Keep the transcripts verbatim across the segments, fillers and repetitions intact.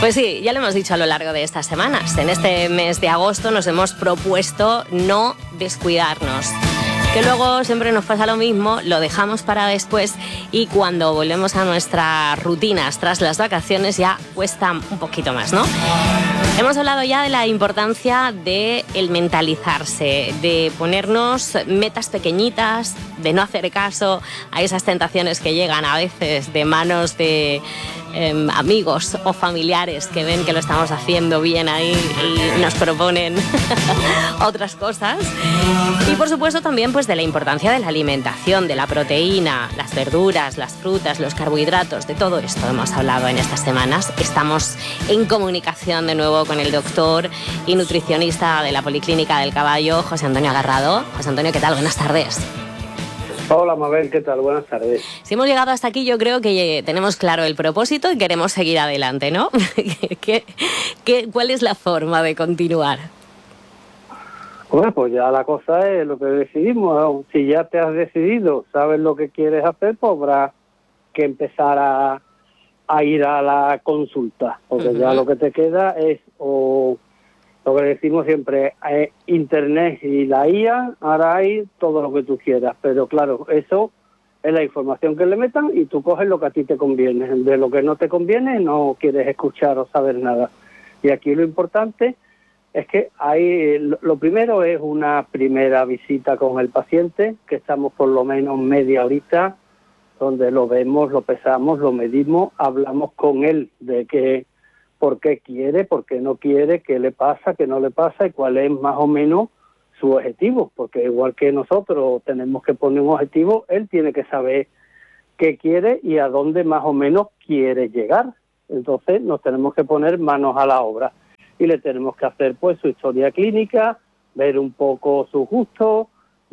Pues sí, ya lo hemos dicho a lo largo de estas semanas. En este mes de agosto nos hemos propuesto no descuidarnos. Que luego siempre nos pasa lo mismo, lo dejamos para después y cuando volvemos a nuestras rutinas tras las vacaciones ya cuesta un poquito más, ¿no? Hemos hablado ya de la importancia de el mentalizarse, de ponernos metas pequeñitas, de no hacer caso a esas tentaciones que llegan a veces de manos de eh, amigos o familiares que ven que lo estamos haciendo bien ahí y nos proponen otras cosas. Y por supuesto también pues de la importancia de la alimentación, de la proteína, las verduras, las frutas, los carbohidratos, de todo esto hemos hablado en estas semanas. Estamos en comunicación de nuevo con el doctor y nutricionista de la Policlínica del Caballo, José Antonio Agarrado. José Antonio, ¿qué tal? Buenas tardes. Hola, Mabel, ¿qué tal? Buenas tardes. Si hemos llegado hasta aquí, yo creo que tenemos claro el propósito y queremos seguir adelante, ¿no? ¿Qué, qué, ¿Cuál es la forma de continuar? Bueno, pues ya la cosa es lo que decidimos. Si ya te has decidido, sabes lo que quieres hacer, pues habrá que empezar a, a ir a la consulta, porque uh-huh. ya lo que te queda es, o lo que decimos siempre, eh, Internet y la I A, ahora hay todo lo que tú quieras, pero claro, eso es la información que le metan y tú coges lo que a ti te conviene. De lo que no te conviene no quieres escuchar o saber nada. Y aquí lo importante es que hay, lo primero es una primera visita con el paciente, que estamos por lo menos media horita, donde lo vemos, lo pesamos, lo medimos, hablamos con él de que por qué quiere, por qué no quiere, qué le pasa, qué no le pasa y cuál es más o menos su objetivo, porque igual que nosotros tenemos que poner un objetivo, él tiene que saber qué quiere y a dónde más o menos quiere llegar. Entonces nos tenemos que poner manos a la obra y le tenemos que hacer pues su historia clínica, ver un poco su gusto,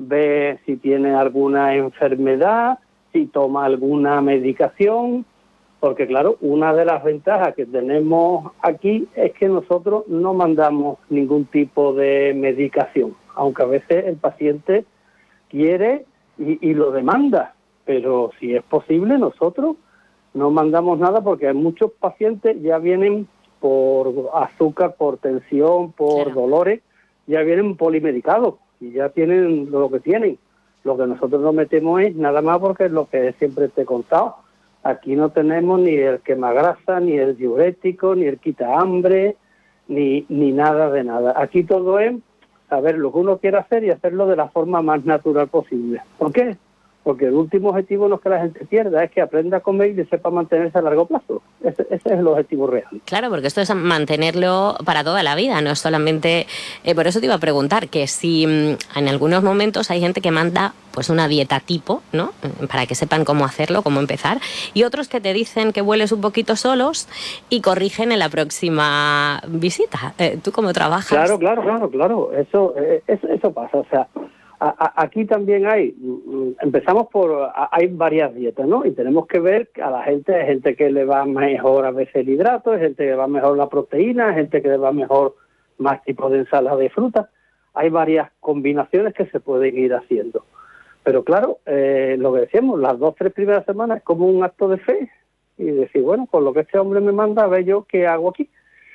ver si tiene alguna enfermedad, si toma alguna medicación, porque claro, una de las ventajas que tenemos aquí es que nosotros no mandamos ningún tipo de medicación, aunque a veces el paciente quiere y, y lo demanda, pero si es posible nosotros no mandamos nada porque hay muchos pacientes ya vienen por azúcar, por tensión, por claro. dolores, ya vienen polimedicados y ya tienen lo que tienen. Lo que nosotros no metemos es nada más porque es lo que siempre te he contado. Aquí no tenemos ni el quemagrasa, ni el diurético, ni el quita hambre, ni, ni nada de nada. Aquí todo es saber lo que uno quiere hacer y hacerlo de la forma más natural posible. ¿Por qué? Porque el último objetivo no es que la gente pierda, es que aprenda a comer y sepa mantenerse a largo plazo. Ese, ese es el objetivo real. Claro, porque esto es mantenerlo para toda la vida, no es solamente... Eh, por eso te iba a preguntar, que si en algunos momentos hay gente que manda pues una dieta tipo, ¿no? Para que sepan cómo hacerlo, cómo empezar, y otros que te dicen que vueles un poquito solos y corrigen en la próxima visita. Eh, ¿Tú cómo trabajas? Claro, claro, claro, claro. Eso, eh, eso, eso pasa, o sea... A, a, aquí también hay, empezamos por, a, hay varias dietas, ¿no? Y tenemos que ver que a la gente, hay gente que le va mejor a veces el hidrato, hay gente que le va mejor la proteína, hay gente que le va mejor más tipos de ensalada de fruta. Hay varias combinaciones que se pueden ir haciendo. Pero claro, eh, lo que decíamos, las dos, tres primeras semanas es como un acto de fe y decir, bueno, por lo que este hombre me manda, a ver yo qué hago aquí.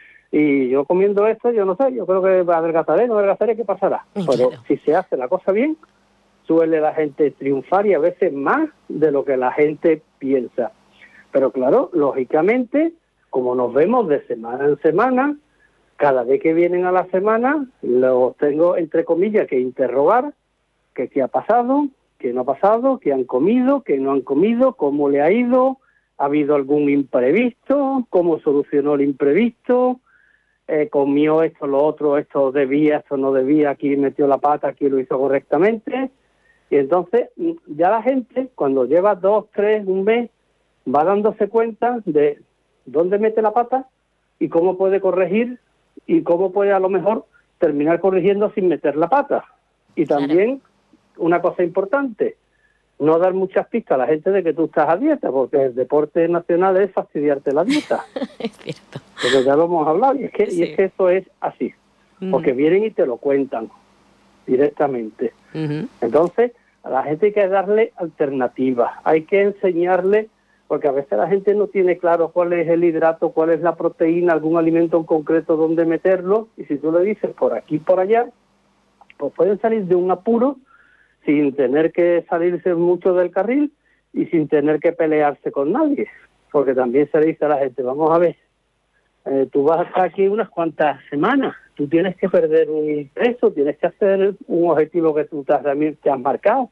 Y yo comiendo esto, yo no sé, yo creo que adelgazaré, no adelgazaré, ¿qué pasará? Pero claro. Si se hace la cosa bien, suele la gente triunfar y a veces más de lo que la gente piensa. Pero claro, lógicamente, como nos vemos de semana en semana, cada vez que vienen a la semana, los tengo, entre comillas, que interrogar, que qué ha pasado, qué no ha pasado, qué han comido, qué no han comido, cómo le ha ido, ha habido algún imprevisto, cómo solucionó el imprevisto, Eh, comió esto, lo otro, esto debía, esto no debía, aquí metió la pata, aquí lo hizo correctamente. Y entonces ya la gente, cuando lleva dos, tres, un mes, va dándose cuenta de dónde mete la pata y cómo puede corregir y cómo puede a lo mejor terminar corrigiendo sin meter la pata. Y también, claro. Una cosa importante, no dar muchas pistas a la gente de que tú estás a dieta, porque el deporte nacional es fastidiarte la dieta. Es cierto. Pero ya lo hemos hablado, y es que, sí. y es que eso es así, porque uh-huh. vienen y te lo cuentan directamente. Uh-huh. Entonces, a la gente hay que darle alternativas, hay que enseñarle, porque a veces la gente no tiene claro cuál es el hidrato, cuál es la proteína, algún alimento en concreto donde meterlo, y si tú le dices por aquí, por allá, pues pueden salir de un apuro sin tener que salirse mucho del carril y sin tener que pelearse con nadie, porque también se le dice a la gente, vamos a ver, eh, tú vas a estar aquí unas cuantas semanas, tú tienes que perder un peso, tienes que hacer un objetivo que tú te has, te has marcado,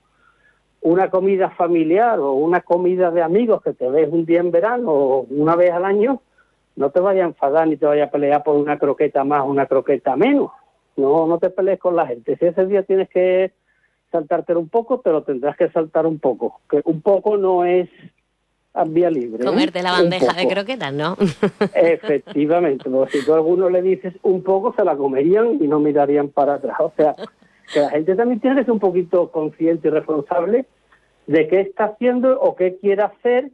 una comida familiar o una comida de amigos que te ves un día en verano o una vez al año, no te vayas a enfadar ni te vayas a pelear por una croqueta más o una croqueta menos, no, no te pelees con la gente, si ese día tienes que saltártelo un poco, te lo tendrás que saltar un poco, que un poco no es a vía libre. Comerte ¿eh? la bandeja de croquetas, ¿no? Efectivamente, porque si tú a alguno le dices un poco, se la comerían y no mirarían para atrás. O sea, que la gente también tiene que ser un poquito consciente y responsable de qué está haciendo o qué quiere hacer,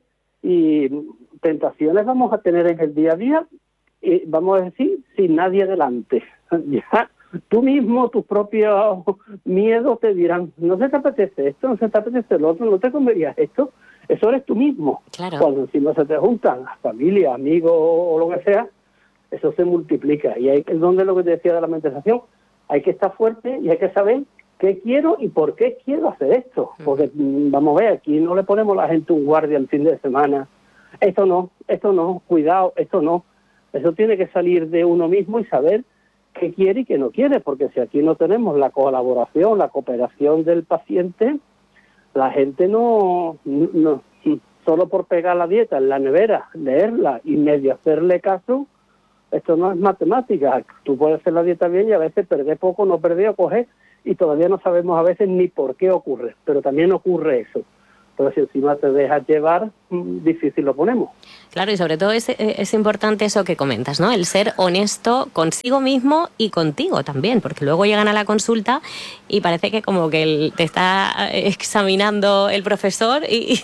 y tentaciones vamos a tener en el día a día, y vamos a decir, sin nadie delante. Ya, tú mismo, tus propios miedos te dirán, no se te apetece esto, no se te apetece lo otro, no te comerías esto. Eso eres tú mismo. Claro. Cuando encima se te juntan familia, amigos o lo que sea, eso se multiplica. Y ahí es donde lo que te decía de la mentalización, hay que estar fuerte y hay que saber qué quiero y por qué quiero hacer esto. Porque, vamos a ver, aquí no le ponemos a la gente un guardia el fin de semana. Esto no, esto no, cuidado, esto no. Eso tiene que salir de uno mismo y saber qué quiere y qué no quiere, porque si aquí no tenemos la colaboración, la cooperación del paciente, la gente no, no, solo por pegar la dieta en la nevera, leerla y medio hacerle caso, esto no es matemática. Tú puedes hacer la dieta bien y a veces perder poco, no perder o coger, y todavía no sabemos a veces ni por qué ocurre, pero también ocurre eso. Pero si encima te dejas llevar, difícil lo ponemos. Claro, y sobre todo es, es importante eso que comentas, ¿no? El ser honesto consigo mismo y contigo también, porque luego llegan a la consulta y parece que como que el, te está examinando el profesor y,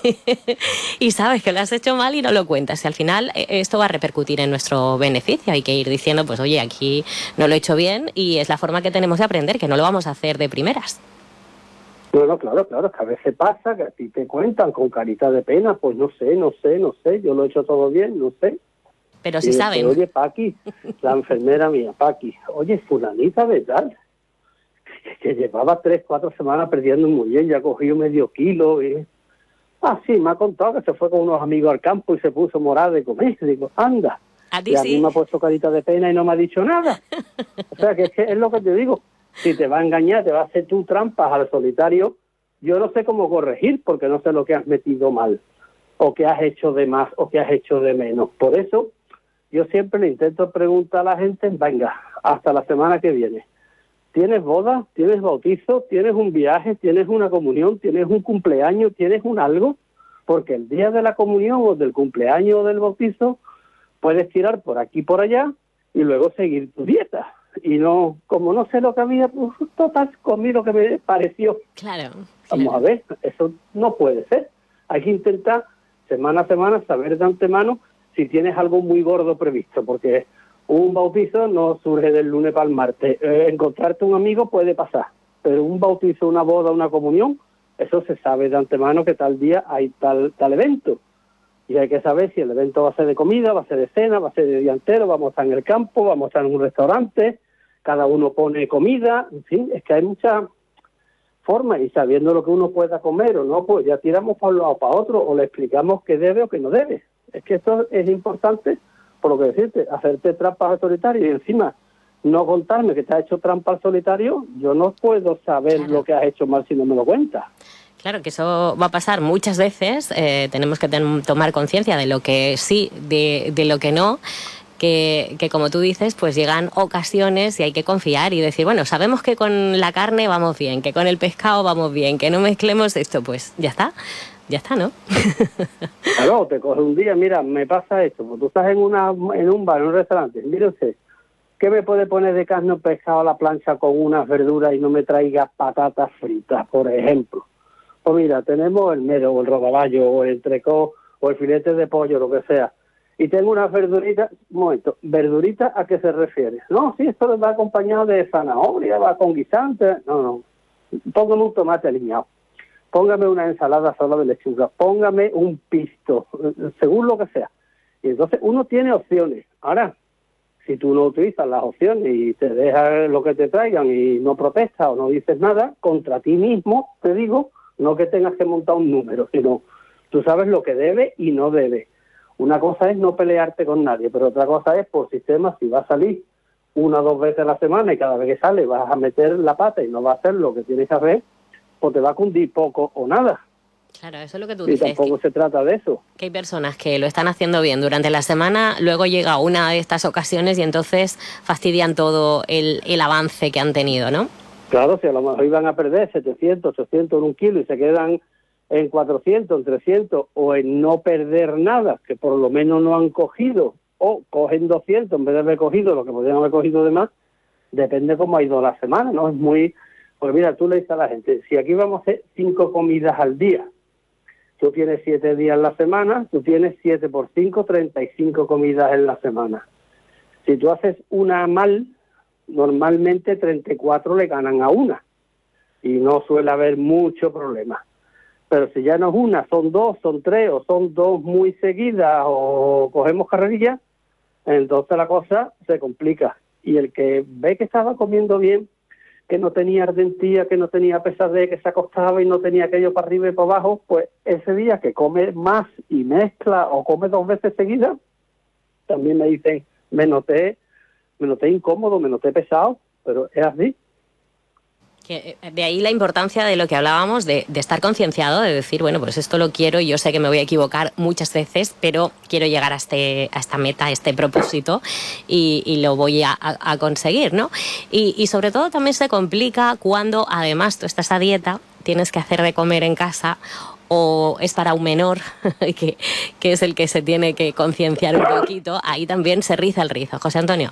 y sabes que lo has hecho mal y no lo cuentas. Y al final esto va a repercutir en nuestro beneficio. Hay que ir diciendo, pues oye, aquí no lo he hecho bien, y es la forma que tenemos de aprender, que no lo vamos a hacer de primeras. No, no, claro, claro, que a veces pasa que a ti te cuentan con carita de pena, pues no sé, no sé, no sé, yo lo he hecho todo bien, no sé. Pero sí saben. Oye, Paqui, la enfermera mía, Paqui, oye, fulanita de tal, que, que llevaba tres, cuatro semanas perdiendo muy bien, ya cogió medio kilo, y... Ah, sí, me ha contado que se fue con unos amigos al campo y se puso morada de comer, y digo, anda, ¿A ti y a sí? mí me ha puesto carita de pena y no me ha dicho nada. O sea, que es, que es lo que te digo. Si te va a engañar, te va a hacer tú trampas al solitario, yo no sé cómo corregir, porque no sé lo que has metido mal, o que has hecho de más, o que has hecho de menos. Por eso, yo siempre le intento preguntar a la gente, venga, hasta la semana que viene. ¿Tienes boda? ¿Tienes bautizo? ¿Tienes un viaje? ¿Tienes una comunión? ¿Tienes un cumpleaños? ¿Tienes un algo? Porque el día de la comunión, o del cumpleaños o del bautizo, puedes tirar por aquí y por allá, y luego seguir tu dieta. Y no, como no sé lo que había, pues total, comí lo que me pareció. Claro. Vamos claro. a ver, eso no puede ser. Hay que intentar, semana a semana, saber de antemano si tienes algo muy gordo previsto, porque un bautizo no surge del lunes para el martes. Eh, encontrarte un amigo puede pasar, pero un bautizo, una boda, una comunión, eso se sabe de antemano que tal día hay tal, tal evento. Y hay que saber si el evento va a ser de comida, va a ser de cena, va a ser de día entero, vamos a estar en el campo, vamos a estar en un restaurante, cada uno pone comida, en fin, es que hay muchas formas, y sabiendo lo que uno pueda comer o no, pues ya tiramos para un lado o para otro, o le explicamos qué debe o qué no debe. Es que esto es importante, por lo que decirte, hacerte trampas al solitario y encima no contarme que te has hecho trampa al solitario, yo no puedo saber claro. lo que has hecho mal si no me lo cuentas. Claro, que eso va a pasar muchas veces, eh, tenemos que ten, tomar conciencia de lo que sí, de, de lo que no, que, que como tú dices, pues llegan ocasiones y hay que confiar y decir, bueno, sabemos que con la carne vamos bien, que con el pescado vamos bien, que no mezclemos esto, pues ya está, ya está, ¿no? Claro, te coge un día, mira, me pasa esto, pues tú estás en, una, en un bar, en un restaurante, mire usted, ¿qué me puede poner de carne o pescado a la plancha con unas verduras y no me traiga patatas fritas, por ejemplo? Pues mira, tenemos el mero, o el rodaballo, o el entrecó, o el filete de pollo, lo que sea. Y tengo unas verduritas, un momento, ¿verduritas a qué se refiere? No, sí, esto va acompañado de zanahoria, va con guisante. No, no, póngame un tomate aliñado. póngame una ensalada sola de lechuga, póngame un pisto, según lo que sea. Y entonces uno tiene opciones. Ahora, si tú no utilizas las opciones y te dejas lo que te traigan y no protestas o no dices nada, contra ti mismo, te digo, no que tengas que montar un número, sino tú sabes lo que debes y no debes. Una cosa es no pelearte con nadie, pero otra cosa es, por sistema, si va a salir una o dos veces a la semana y cada vez que sale vas a meter la pata y no vas a hacer lo que tienes que hacer, pues te va a cundir poco o nada. Claro, eso es lo que tú y dices. Y tampoco que, se trata de eso. Que hay personas que lo están haciendo bien durante la semana, luego llega una de estas ocasiones y entonces fastidian todo el, el avance que han tenido, ¿no? Claro, si a lo mejor iban a perder setecientos, ochocientos en un kilo y se quedan en cuatrocientos, en trescientos o en no perder nada, que por lo menos no han cogido, o cogen doscientos en vez de haber cogido lo que podrían haber cogido de más, depende cómo ha ido la semana, ¿no? Es muy... Pues mira, tú le dices a la gente, si aquí vamos a hacer cinco comidas al día, tú tienes siete días en la semana, tú tienes siete por cinco, treinta y cinco comidas en la semana. Si tú haces una mal, normalmente treinta y cuatro le ganan a una, y no suele haber mucho problema. Pero si ya no es una, son dos, son tres, o son dos muy seguidas, o cogemos carrerillas, entonces la cosa se complica. Y el que ve que estaba comiendo bien, que no tenía ardentía, que no tenía pesadez, que se acostaba y no tenía aquello para arriba y para abajo, pues ese día que come más y mezcla o come dos veces seguidas, también me dicen, me noté, me noté incómodo, me noté pesado, pero es así. Que de ahí la importancia de lo que hablábamos, de, de estar concienciado, de decir, bueno, pues esto lo quiero y yo sé que me voy a equivocar muchas veces, pero quiero llegar a, este, a esta meta, a este propósito y, y lo voy a, a, a conseguir, ¿no? Y, y sobre todo también se complica cuando además tú estás a dieta, tienes que hacer de comer en casa o es para un menor, que, que es el que se tiene que concienciar un poquito, ahí también se riza el rizo. José Antonio.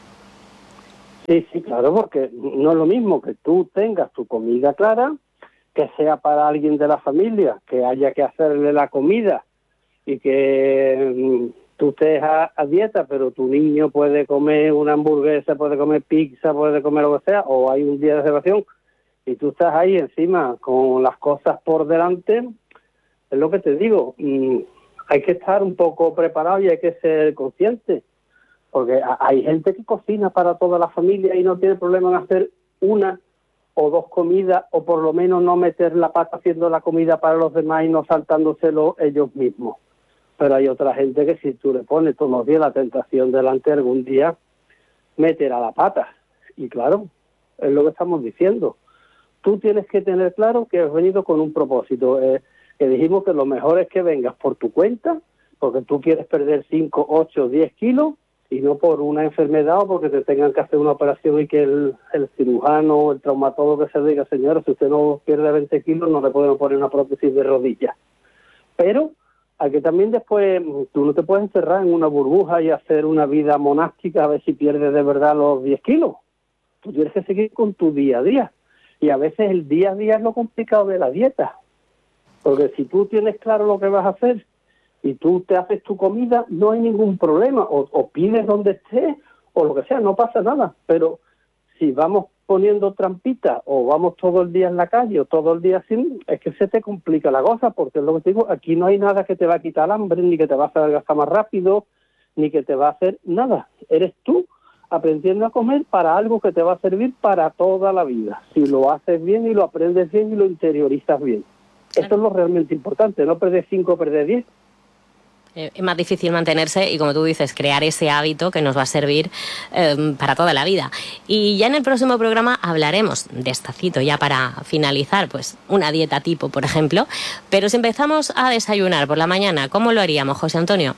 Sí, sí, claro, porque no es lo mismo que tú tengas tu comida clara, que sea para alguien de la familia, que haya que hacerle la comida y que mm, tú estés a, a dieta, pero tu niño puede comer una hamburguesa, puede comer pizza, puede comer lo que sea, o hay un día de celebración y tú estás ahí encima con las cosas por delante. Es lo que te digo, mm, hay que estar un poco preparado y hay que ser consciente. Porque hay gente que cocina para toda la familia y no tiene problema en hacer una o dos comidas, o por lo menos no meter la pata haciendo la comida para los demás y no saltándoselo ellos mismos. Pero hay otra gente que si tú le pones todos los días la tentación delante, algún día meterá la pata. Y claro, es lo que estamos diciendo. Tú tienes que tener claro que has venido con un propósito. Eh, que dijimos que lo mejor es que vengas por tu cuenta, porque tú quieres perder cinco, ocho, diez kilos, y no por una enfermedad o porque te tengan que hacer una operación y que el, el cirujano o el traumatólogo que se diga, señora, si usted no pierde veinte kilos no le podemos poner una prótesis de rodilla. Pero hay que también después, tú no te puedes encerrar en una burbuja y hacer una vida monástica a ver si pierdes de verdad los diez kilos. Tú tienes que seguir con tu día a día. Y a veces el día a día es lo complicado de la dieta. Porque si tú tienes claro lo que vas a hacer, y tú te haces tu comida, no hay ningún problema, o, o pides donde estés, o lo que sea, no pasa nada. Pero si vamos poniendo trampitas, o vamos todo el día en la calle, o todo el día así, es que se te complica la cosa, porque es lo que te digo, aquí no hay nada que te va a quitar el hambre, ni que te va a hacer gastar más rápido, ni que te va a hacer nada. Eres tú aprendiendo a comer para algo que te va a servir para toda la vida, si lo haces bien y lo aprendes bien y lo interiorizas bien. Claro. Esto es lo realmente importante, no perder cinco, perder diez. Es más difícil mantenerse y, como tú dices, crear ese hábito que nos va a servir eh, para toda la vida. Y ya en el próximo programa hablaremos, despacito ya para finalizar, pues una dieta tipo, por ejemplo. Pero si empezamos a desayunar por la mañana, ¿cómo lo haríamos, José Antonio?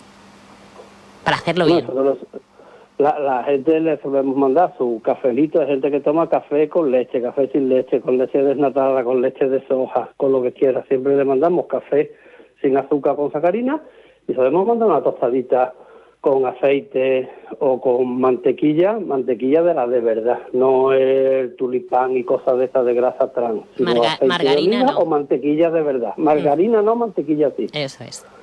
Para hacerlo bien. Bueno, la, la gente le solemos mandar su cafelito. Hay gente que toma café con leche, café sin leche, con leche desnatada, con leche de soja, con lo que quiera. Siempre le mandamos café sin azúcar, con sacarina. Y sabemos mandar una tostadita con aceite o con mantequilla, mantequilla de la de verdad, no el tulipán y cosas de esas de grasa trans, sino Marga- aceite margarina de oliva no. o mantequilla de verdad. Margarina mm. no, mantequilla sí. Eso es.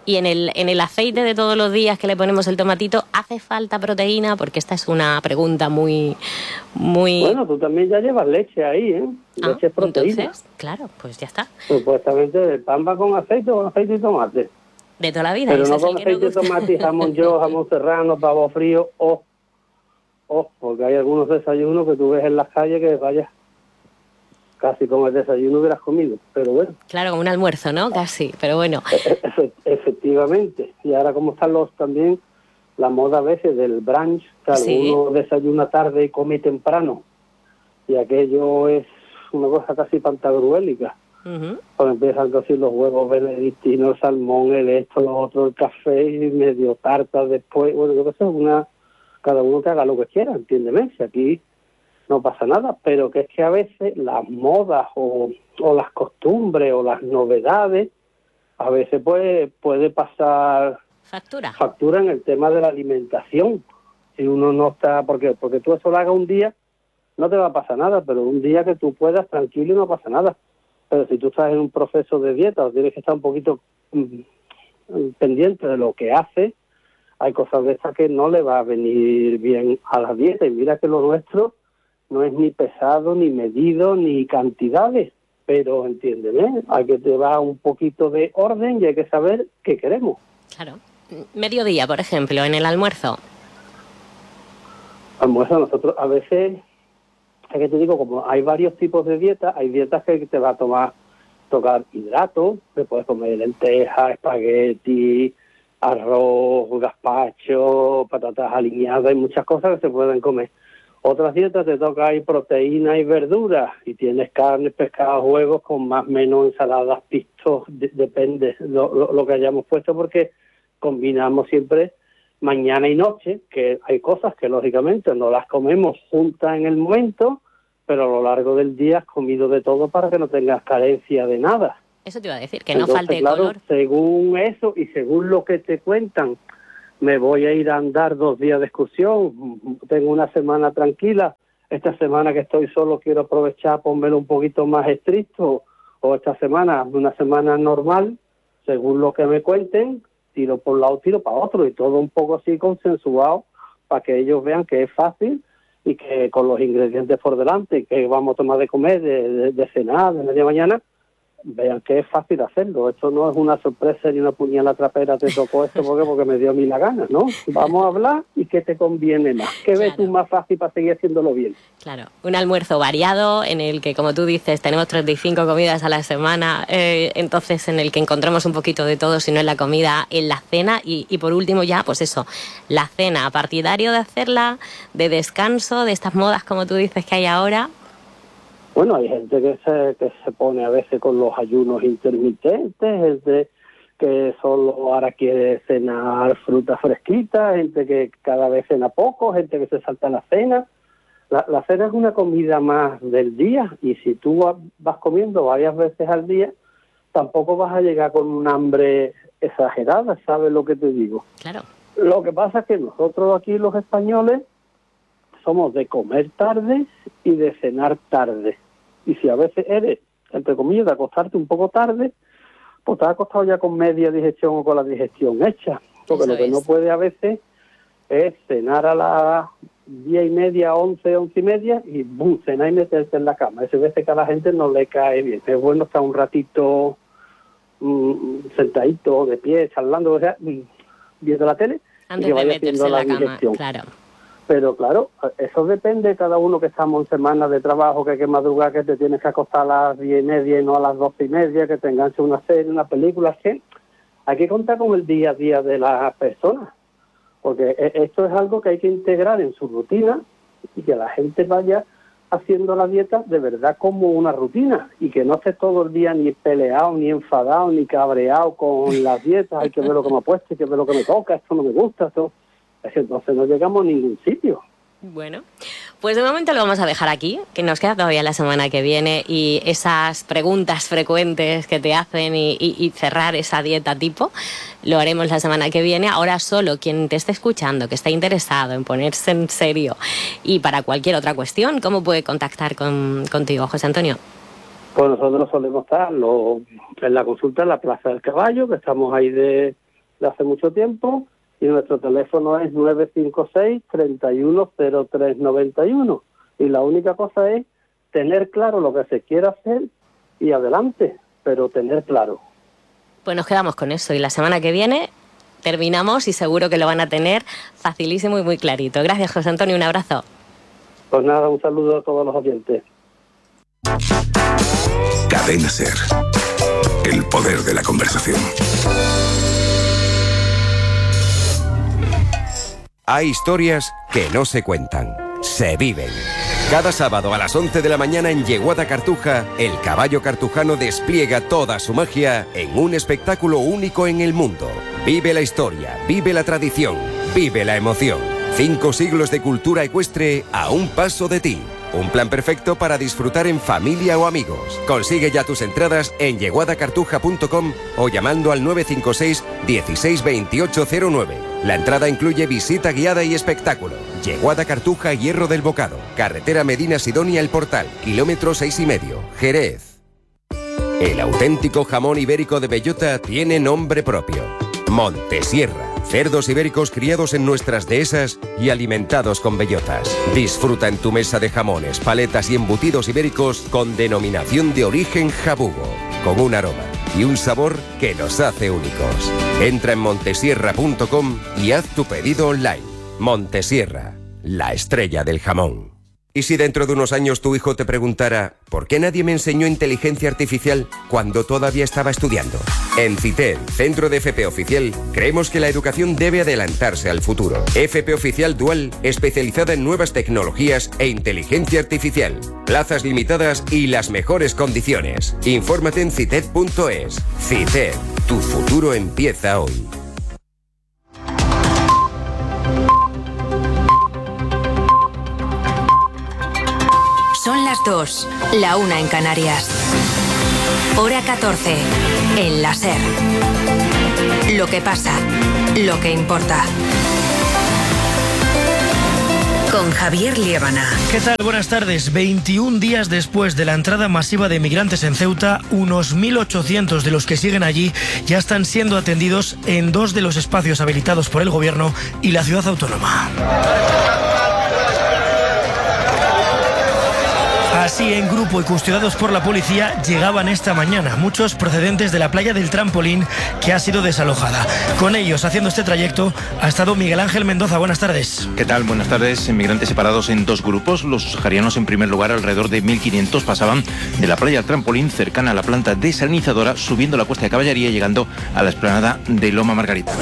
Y en el, en el aceite de todos los días que le ponemos el tomatito, ¿hace falta proteína? Porque esta es una pregunta muy... muy... Bueno, tú también ya llevas leche ahí, ¿eh? Ah, leche es proteína. Entonces, claro, pues ya está. Supuestamente el pan va con aceite o con aceite y tomate. De toda la vida. Pero ese no es el con que aceite, nos gusta. tomate y jamón yo, jamón serrano, pavo frío o... o porque hay algunos desayunos que tú ves en las calles que vaya casi como el desayuno hubieras comido, pero bueno. Claro, como un almuerzo, ¿no? Casi, pero bueno. Efe- efectivamente. Y ahora como están los también, la moda a veces del brunch, claro, Sí. uno desayuna tarde y come temprano. Y aquello es una cosa casi pantagruélica. Uh-huh. Cuando empiezan a cocinar los huevos benedictinos, el salmón, el esto, lo otro, el café y medio tarta después. Bueno, yo qué sé, una, cada uno que haga lo que quiera, entiéndeme. Si aquí no pasa nada, pero que es que a veces las modas o, o las costumbres o las novedades, a veces puede, puede pasar Factura. factura en el tema de la alimentación. Si uno no está, porque porque tú eso lo hagas un día, no te va a pasar nada, pero un día que tú puedas tranquilo y no pasa nada. Pero si tú estás en un proceso de dieta o tienes que estar un poquito mm, pendiente de lo que haces, hay cosas de estas que no le va a venir bien a la dieta. Y mira que lo nuestro no es ni pesado, ni medido, ni cantidades, pero entiéndeme, hay que llevar un poquito de orden y hay que saber qué queremos. Claro. Mediodía, por ejemplo, en el almuerzo. Almuerzo, nosotros a veces, es que te digo, como hay varios tipos de dietas, hay dietas que te va a tomar, tocar hidratos, te puedes comer lentejas, espagueti, arroz, gazpacho, patatas aliñadas, hay muchas cosas que se pueden comer. Otras dietas te toca ahí proteína y verduras, y tienes carne, pescado, huevos, con más o menos ensaladas, pistos, de, depende lo, lo, lo que hayamos puesto, porque combinamos siempre mañana y noche, que hay cosas que lógicamente no las comemos juntas en el momento, pero a lo largo del día has comido de todo para que no tengas carencia de nada. Eso te iba a decir, que no Entonces, falte claro, color. según eso y según lo que te cuentan, me voy a ir a andar dos días de excursión, tengo una semana tranquila, esta semana que estoy solo quiero aprovechar, ponérmelo un poquito más estricto, o esta semana, una semana normal, según lo que me cuenten, tiro por un lado, tiro para otro, y todo un poco así consensuado, para que ellos vean que es fácil y que con los ingredientes por delante, que vamos a tomar de comer, de, de, de cenar, de media mañana, vean que es fácil hacerlo. Esto no es una sorpresa ni una puñalada trapera, te tocó esto porque porque me dio a mí la gana, ¿no? Vamos a hablar y qué te conviene más. ¿Qué ves tú más fácil para seguir haciéndolo bien? Claro, un almuerzo variado en el que, como tú dices, tenemos treinta y cinco comidas a la semana, eh, entonces en el que encontramos un poquito de todo, si no en la comida, en la cena, y, y por último ya, pues eso, la cena, partidario de hacerla, de descanso, de estas modas, como tú dices, que hay ahora. Bueno, hay gente que se, que se pone a veces con los ayunos intermitentes, gente que solo ahora quiere cenar fruta fresquita, gente que cada vez cena poco, gente que se salta la cena. La, la cena es una comida más del día, y si tú vas comiendo varias veces al día, tampoco vas a llegar con un hambre exagerada, ¿sabes lo que te digo? Claro. Lo que pasa es que nosotros aquí los españoles somos de comer tarde y de cenar tarde. Y si a veces eres, entre comillas, de acostarte un poco tarde, pues te has acostado ya con media digestión o con la digestión hecha. Porque Eso lo que es. no puede a veces es cenar a las diez y media, once, once y media, y boom, cenar y meterse en la cama. Ese veces que a la gente no le cae bien. Es bueno estar un ratito mmm, sentadito, de pie, charlando, o sea, viendo la tele, Antes y que de vaya meterse haciendo en la la cama, digestión. claro. Pero claro, eso depende de cada uno, que estamos en semanas de trabajo, que hay que madrugar, que te tienes que acostar a las diez y media y no a las doce y media, que te enganche una serie, una película, que hay que contar con el día a día de las personas, porque esto es algo que hay que integrar en su rutina y que la gente vaya haciendo la dieta de verdad como una rutina, y que no estés todo el día ni peleado, ni enfadado, ni cabreado con las dietas. Hay que ver lo que me ha puesto, hay que ver lo que me toca, esto no me gusta, esto... Entonces no llegamos a ningún sitio. Bueno, pues de momento lo vamos a dejar aquí, que nos queda todavía la semana que viene, y esas preguntas frecuentes que te hacen y, y, y cerrar esa dieta tipo, lo haremos la semana que viene. Ahora solo quien te esté escuchando, que esté interesado en ponerse en serio, y para cualquier otra cuestión, ¿cómo puede contactar con, contigo, José Antonio? Pues nosotros solemos estar lo, en la consulta en la Plaza del Caballo, que estamos ahí de de hace mucho tiempo, y nuestro teléfono es nueve cinco seis, tres uno cero tres nueve uno. Y la única cosa es tener claro lo que se quiere hacer y adelante, pero tener claro. Pues nos quedamos con eso y la semana que viene terminamos y seguro que lo van a tener facilísimo y muy clarito. Gracias, José Antonio, un abrazo. Pues nada, un saludo a todos los oyentes. Cadena SER. El poder de la conversación. Hay historias que no se cuentan, se viven. Cada sábado a las once de la mañana en Yeguada Cartuja, el caballo cartujano despliega toda su magia en un espectáculo único en el mundo. Vive la historia, vive la tradición, vive la emoción. Cinco siglos de cultura ecuestre a un paso de ti. Un plan perfecto para disfrutar en familia o amigos. Consigue ya tus entradas en yeguada cartuja punto com o llamando al nueve cinco seis, dieciséis veintiocho cero nueve. La entrada incluye visita guiada y espectáculo. Yeguada Cartuja, Hierro del Bocado. Carretera Medina Sidonia El Portal, kilómetro seis y medio, Jerez. El auténtico jamón ibérico de bellota tiene nombre propio. Montesierra. Cerdos ibéricos criados en nuestras dehesas y alimentados con bellotas. Disfruta en tu mesa de jamones, paletas y embutidos ibéricos con denominación de origen jabugo, con un aroma y un sabor que nos hace únicos. Entra en montesierra punto com y haz tu pedido online. Montesierra, la estrella del jamón. ¿Y si dentro de unos años tu hijo te preguntara ¿por qué nadie me enseñó inteligencia artificial cuando todavía estaba estudiando? En CITED, Centro de F P Oficial, creemos que la educación debe adelantarse al futuro. F P Oficial Dual, especializada en nuevas tecnologías e inteligencia artificial. Plazas limitadas y las mejores condiciones. Infórmate en cited punto es. CITED, tu futuro empieza hoy. Son las dos, la una en Canarias. Hora catorce, en la SER. Lo que pasa, lo que importa. Con Javier Liébana. ¿Qué tal? Buenas tardes. veintiún días después de la entrada masiva de migrantes en Ceuta, unos mil ochocientos de los que siguen allí ya están siendo atendidos en dos de los espacios habilitados por el gobierno y la ciudad autónoma. Así, en grupo y custodiados por la policía, llegaban esta mañana, muchos procedentes de la playa del Trampolín, que ha sido desalojada. Con ellos, haciendo este trayecto, ha estado Miguel Ángel Mendoza. Buenas tardes. ¿Qué tal? Buenas tardes. Inmigrantes separados en dos grupos. Los saharianos, en primer lugar, alrededor de mil quinientos, pasaban de la playa del Trampolín, cercana a la planta desalinizadora, subiendo la Cuesta de Caballería y llegando a la explanada de Loma Margarita.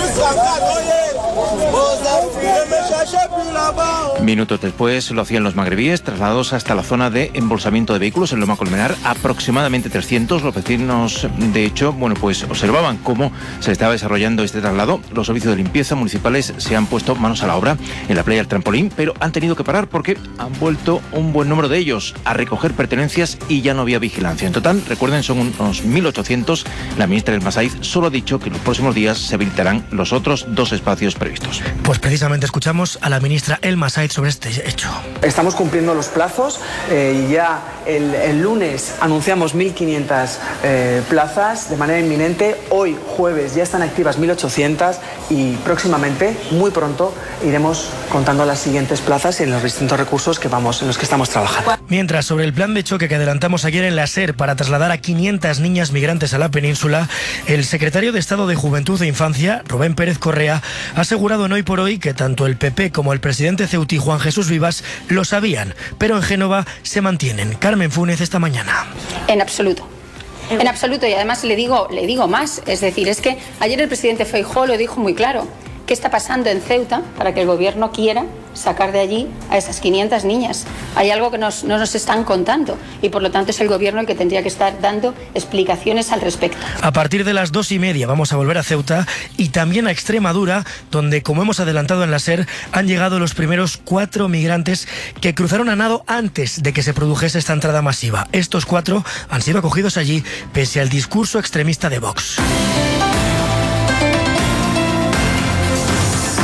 Minutos después lo hacían los magrebíes, trasladados hasta la zona de embolsamiento de vehículos en Loma Colmenar, aproximadamente trescientos. Los vecinos, de hecho, bueno, pues observaban cómo se estaba desarrollando este traslado. Los servicios de limpieza municipales se han puesto manos a la obra en la playa del Trampolín, pero han tenido que parar porque han vuelto un buen número de ellos a recoger pertenencias y ya no había vigilancia. En total, recuerden, son unos mil ochocientos. La ministra del Masaiz solo ha dicho que en los próximos días se habilitarán los otros dos espacios previstos. Pues precisamente escuchamos a la ministra El Masaiz sobre este hecho. Estamos cumpliendo los plazos. Eh, ya el, el lunes anunciamos mil quinientas eh, plazas de manera inminente. Hoy, jueves, ya están activas mil ochocientas y próximamente, muy pronto, iremos contando las siguientes plazas en los distintos recursos que vamos, en los que estamos trabajando. Mientras, sobre el plan de choque que adelantamos ayer en la SER para trasladar a quinientas niñas migrantes a la península, el secretario de Estado de Juventud e Infancia, Rubén Pérez Correa, ha asegurado en Hoy por Hoy que tanto el P P como el presidente ceutí, Juan Jesús Vivas, lo sabían, pero en Génova se mantienen. Carmen Funes, esta mañana. En absoluto. En absoluto, y además le digo, le digo más, es decir, es que ayer el presidente Feijóo lo dijo muy claro. ¿Qué está pasando en Ceuta para que el gobierno quiera sacar de allí a esas quinientas niñas? Hay algo que nos, no nos están contando y por lo tanto es el gobierno el que tendría que estar dando explicaciones al respecto. A partir de las dos y media vamos a volver a Ceuta y también a Extremadura, donde, como hemos adelantado en la SER, han llegado los primeros cuatro migrantes que cruzaron a nado antes de que se produjese esta entrada masiva. Estos cuatro han sido acogidos allí pese al discurso extremista de Vox. En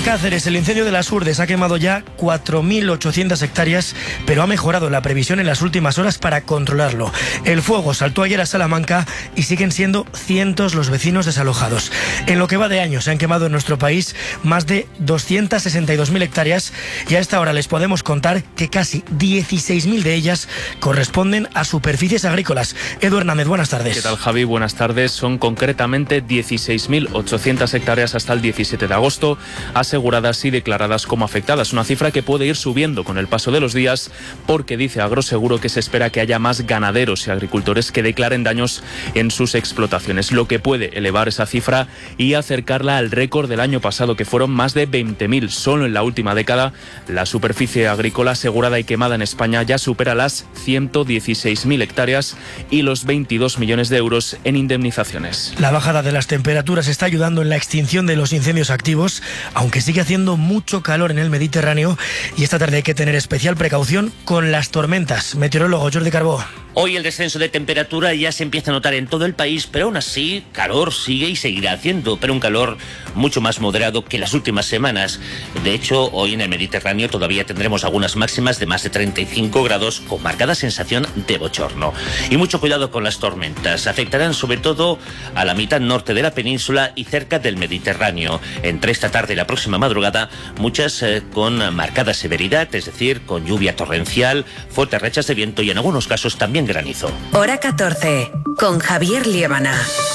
Cáceres, el incendio de las Urdes ha quemado ya cuatro mil ochocientas hectáreas, pero ha mejorado la previsión en las últimas horas para controlarlo. El fuego saltó ayer a Salamanca y siguen siendo cientos los vecinos desalojados. En lo que va de año se han quemado en nuestro país más de doscientas sesenta y dos mil hectáreas y a esta hora les podemos contar que casi dieciséis mil de ellas corresponden a superficies agrícolas. Edu Hernández, buenas tardes. ¿Qué tal, Javi? Buenas tardes. Son concretamente dieciséis mil ochocientas hectáreas hasta el diecisiete de agosto, aseguradas y declaradas como afectadas. Una cifra que puede ir subiendo con el paso de los días porque dice Agroseguro que se espera que haya más ganaderos y agricultores que declaren daños en sus explotaciones, lo que puede elevar esa cifra y acercarla al récord del año pasado, que fueron más de veinte mil. Solo en la última década la superficie agrícola asegurada y quemada en España ya supera las ciento dieciséis mil hectáreas y los veintidós millones de euros en indemnizaciones. La bajada de las temperaturas está ayudando en la extinción de los incendios activos, aunque sigue haciendo mucho calor en el Mediterráneo y esta tarde hay que tener especial precaución con las tormentas. Meteorólogo Jordi Carbó. Hoy el descenso de temperatura ya se empieza a notar en todo el país, pero aún así calor sigue y seguirá haciendo, pero un calor mucho más moderado que las últimas semanas. De hecho, hoy en el Mediterráneo todavía tendremos algunas máximas de más de treinta y cinco grados con marcada sensación de bochorno. Y mucho cuidado con las tormentas. Afectarán sobre todo a la mitad norte de la península y cerca del Mediterráneo. Entre esta tarde y la próxima madrugada, muchas eh, con marcada severidad, es decir, con lluvia torrencial, fuertes rachas de viento y en algunos casos también granizo. Hora catorce, con Javier Liébana.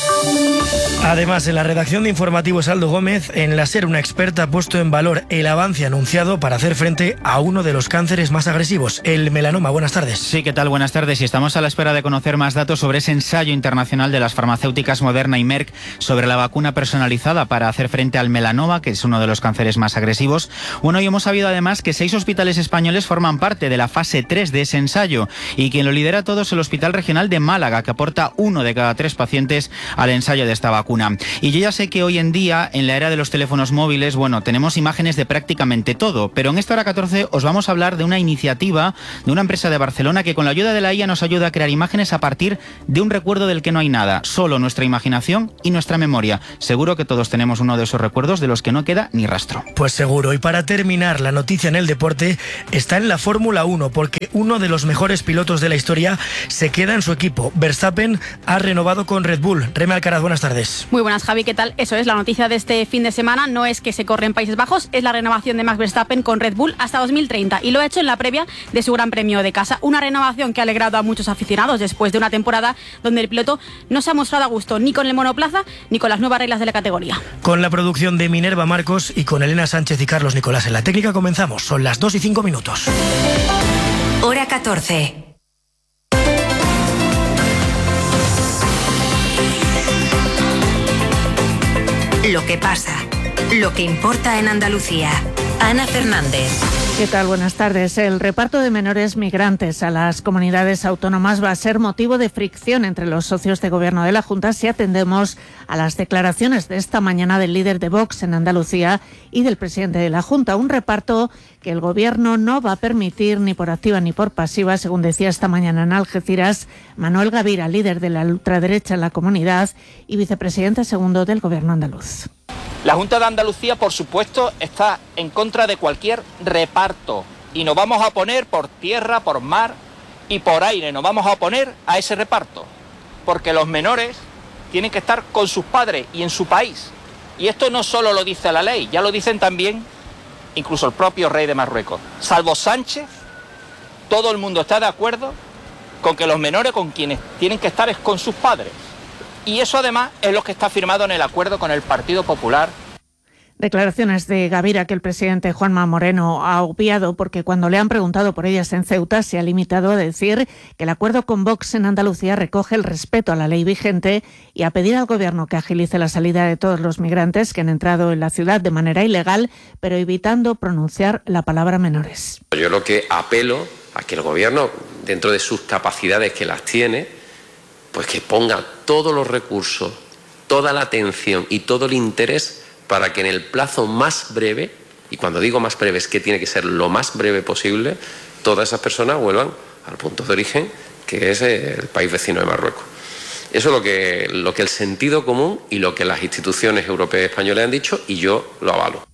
Además, en la redacción de Informativos Aldo Gómez, en la SER una experta ha puesto en valor el avance anunciado para hacer frente a uno de los cánceres más agresivos, el melanoma. Buenas tardes. Sí, ¿qué tal? Buenas tardes. Y estamos a la espera de conocer más datos sobre ese ensayo internacional de las farmacéuticas Moderna y Merck sobre la vacuna personalizada para hacer frente al melanoma, que es uno de los cánceres más agresivos. Bueno, y hemos sabido además que seis hospitales españoles forman parte de la fase tres de ese ensayo y quien lo lidera todo es el Hospital Regional de Málaga, que aporta uno de cada tres pacientes al ensayo de esta vacuna. Y yo ya sé que hoy en día, en la era de los teléfonos móviles, bueno, tenemos imágenes de prácticamente todo, pero en esta hora catorce os vamos a hablar de una iniciativa de una empresa de Barcelona que con la ayuda de la I A nos ayuda a crear imágenes a partir de un recuerdo del que no hay nada, solo nuestra imaginación y nuestra memoria. Seguro que todos tenemos uno de esos recuerdos de los que no queda ni rastro. Pues seguro. Y para terminar, la noticia en el deporte está en la Fórmula uno, porque uno de los mejores pilotos de la historia se queda en su equipo. Verstappen ha renovado con Red Bull. Reme Alcaraz, buenas tardes. Muy buenas, Javi, ¿qué tal? Eso es, la noticia de este fin de semana no es que se corre en Países Bajos, es la renovación de Max Verstappen con Red Bull hasta dos mil treinta y lo ha hecho en la previa de su Gran Premio de casa. Una renovación que ha alegrado a muchos aficionados después de una temporada donde el piloto no se ha mostrado a gusto ni con el monoplaza ni con las nuevas reglas de la categoría. Con la producción de Minerva Marcos y con Elena Sánchez y Carlos Nicolás en la técnica comenzamos. Son las dos y cinco minutos. Hora catorce. Lo que pasa, lo que importa en Andalucía. Ana Fernández. ¿Qué tal? Buenas tardes. El reparto de menores migrantes a las comunidades autónomas va a ser motivo de fricción entre los socios de gobierno de la Junta si atendemos a las declaraciones de esta mañana del líder de Vox en Andalucía y del presidente de la Junta. Un reparto que el gobierno no va a permitir ni por activa ni por pasiva, según decía esta mañana en Algeciras Manuel Gavira, líder de la ultraderecha en la comunidad y vicepresidente segundo del gobierno andaluz. La Junta de Andalucía, por supuesto, está en contra de cualquier reparto y nos vamos a oponer por tierra, por mar y por aire. Nos vamos a oponer a ese reparto porque los menores tienen que estar con sus padres y en su país. Y esto no solo lo dice la ley, ya lo dicen también incluso el propio rey de Marruecos. Salvo Sánchez, todo el mundo está de acuerdo con que los menores con quienes tienen que estar es con sus padres. Y eso además es lo que está firmado en el acuerdo con el Partido Popular. Declaraciones de Gavira que el presidente Juanma Moreno ha obviado porque cuando le han preguntado por ellas en Ceuta se ha limitado a decir que el acuerdo con Vox en Andalucía recoge el respeto a la ley vigente y a pedir al gobierno que agilice la salida de todos los migrantes que han entrado en la ciudad de manera ilegal, pero evitando pronunciar la palabra menores. Yo lo que apelo a que el gobierno, dentro de sus capacidades que las tiene, pues que ponga todos los recursos, toda la atención y todo el interés para que en el plazo más breve, y cuando digo más breve es que tiene que ser lo más breve posible, todas esas personas vuelvan al punto de origen, que es el país vecino de Marruecos. Eso es lo que, lo que el sentido común y lo que las instituciones europeas y españolas han dicho, y yo lo avalo.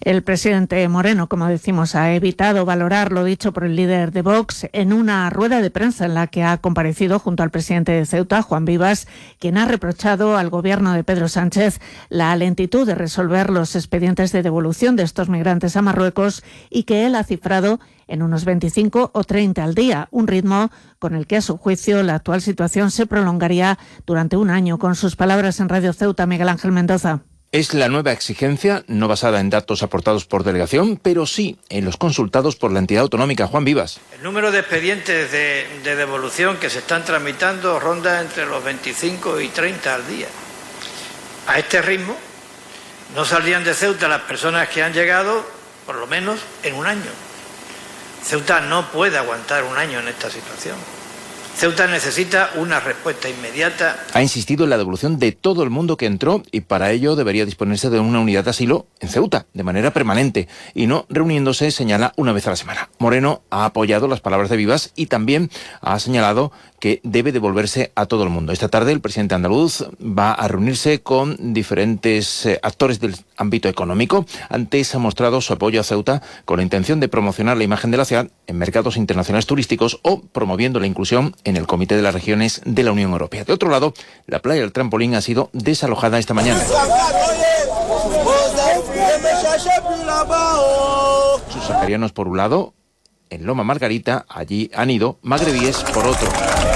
El presidente Moreno, como decimos, ha evitado valorar lo dicho por el líder de Vox en una rueda de prensa en la que ha comparecido junto al presidente de Ceuta, Juan Vivas, quien ha reprochado al gobierno de Pedro Sánchez la lentitud de resolver los expedientes de devolución de estos migrantes a Marruecos y que él ha cifrado en unos veinticinco o treinta al día, un ritmo con el que, a su juicio, la actual situación se prolongaría durante un año. Con sus palabras en Radio Ceuta, Miguel Ángel Mendoza. Es la nueva exigencia, no basada en datos aportados por delegación, pero sí en los consultados por la entidad autonómica. Juan Vivas. El número de expedientes de, de devolución que se están tramitando ronda entre los veinticinco y treinta al día. A este ritmo no saldrían de Ceuta las personas que han llegado, por lo menos, en un año. Ceuta no puede aguantar un año en esta situación. Ceuta necesita una respuesta inmediata. Ha insistido en la devolución de todo el mundo que entró y para ello debería disponerse de una unidad de asilo en Ceuta, de manera permanente, y no reuniéndose, señala, una vez a la semana. Moreno ha apoyado las palabras de Vivas y también ha señalado que debe devolverse a todo el mundo. Esta tarde el presidente andaluz va a reunirse con diferentes eh, actores del ámbito económico. Antes ha mostrado su apoyo a Ceuta con la intención de promocionar la imagen de la ciudad en mercados internacionales turísticos o promoviendo la inclusión en el Comité de las Regiones de la Unión Europea. De otro lado, la playa del Trampolín ha sido desalojada esta mañana. Sus saharianos por un lado, en Loma Margarita, allí han ido magrebíes por otro.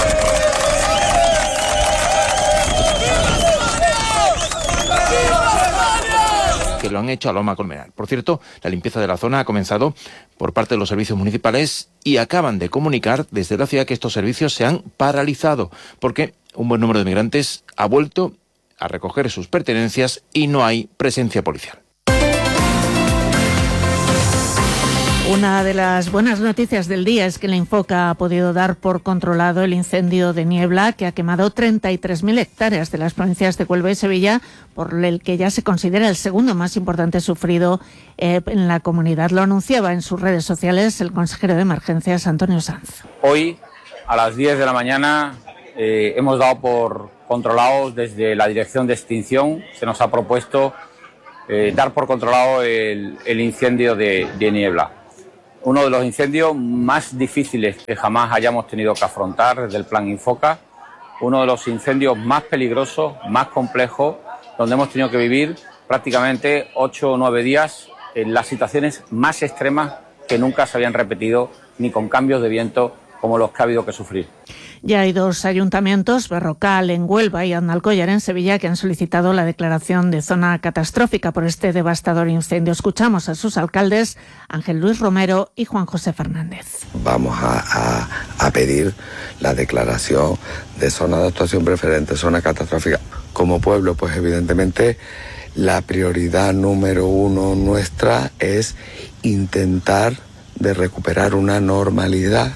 Que lo han hecho a Loma Colmenar. Por cierto, la limpieza de la zona ha comenzado por parte de los servicios municipales y acaban de comunicar desde la ciudad que estos servicios se han paralizado porque un buen número de migrantes ha vuelto a recoger sus pertenencias y no hay presencia policial. Una de las buenas noticias del día es que la Infoca ha podido dar por controlado el incendio de Niebla que ha quemado treinta y tres mil hectáreas de las provincias de Huelva y Sevilla, por el que ya se considera el segundo más importante sufrido eh, en la comunidad. Lo anunciaba en sus redes sociales el consejero de Emergencias, Antonio Sanz. Hoy, a las diez de la mañana, eh, hemos dado por controlados desde la Dirección de Extinción. Se nos ha propuesto eh, dar por controlado el, el incendio de, de Niebla. Uno de los incendios más difíciles que jamás hayamos tenido que afrontar desde el Plan Infoca, uno de los incendios más peligrosos, más complejos, donde hemos tenido que vivir prácticamente ocho o nueve días en las situaciones más extremas que nunca se habían repetido, ni con cambios de viento como los que ha habido que sufrir. Ya hay dos ayuntamientos, Berrocal en Huelva y Aznalcóllar en Sevilla, que han solicitado la declaración de zona catastrófica por este devastador incendio. Escuchamos a sus alcaldes, Ángel Luis Romero y Juan José Fernández. Vamos a, a, a pedir la declaración de zona de actuación preferente, zona catastrófica. Como pueblo, pues evidentemente la prioridad número uno nuestra es intentar de recuperar una normalidad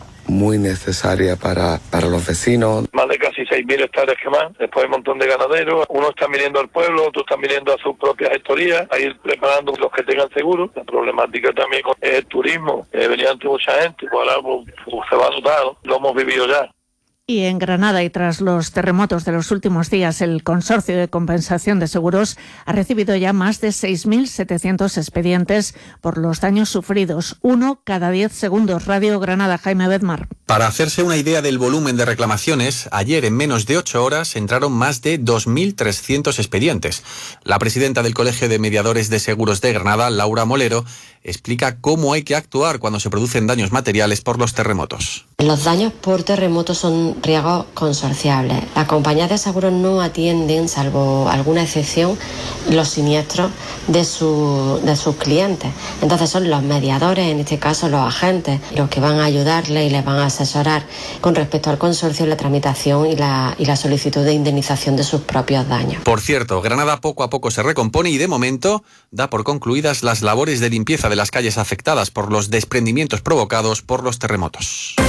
muy necesaria para, para los vecinos. Más de casi seis mil hectáreas quemadas, después hay un montón de ganaderos, unos están viniendo al pueblo, otros están viniendo a sus propias gestorías, a ir preparando los que tengan seguro. La problemática también es el turismo, eh, venía ante mucha gente, pues ahora pues, pues, se va notado, lo hemos vivido ya. Y en Granada, y tras los terremotos de los últimos días, el Consorcio de Compensación de Seguros ha recibido ya más de seis mil setecientos expedientes por los daños sufridos, uno cada diez segundos. Radio Granada, Jaime Bedmar. Para hacerse una idea del volumen de reclamaciones, ayer en menos de ocho horas entraron más de dos mil trescientos expedientes. La presidenta del Colegio de Mediadores de Seguros de Granada, Laura Molero, explica cómo hay que actuar cuando se producen daños materiales por los terremotos. Los daños por terremotos son riesgos consorciables. Las compañías de seguros no atienden, salvo alguna excepción, los siniestros de, su, de sus clientes. Entonces son los mediadores, en este caso los agentes, los que van a ayudarle y les van a asesorar con respecto al consorcio en la tramitación y la, y la solicitud de indemnización de sus propios daños. Por cierto, Granada poco a poco se recompone y de momento da por concluidas las labores de limpieza de las calles afectadas por los desprendimientos provocados por los terremotos.